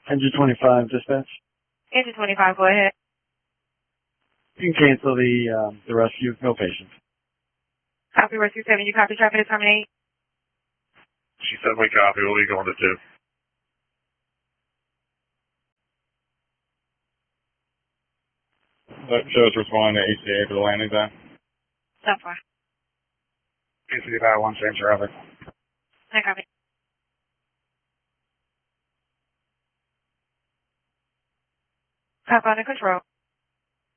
Engine 25, dispatch. Engine 25, go ahead. You can cancel the rescue. No patients. Copy, rescue 7. You copy traffic to terminate? She said we copy. What are you going to do? That show's responding to ACA for the landing time. So far. ACA 1, same traffic. I copy. Pop on the control.